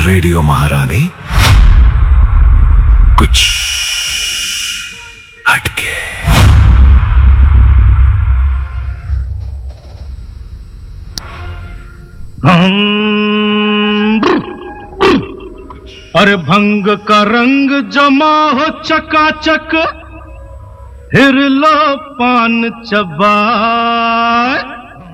Radio महारानी कुछ हटके। अरे भंग का रंग जमा हो चकाचक, फिर लो पान चबाए।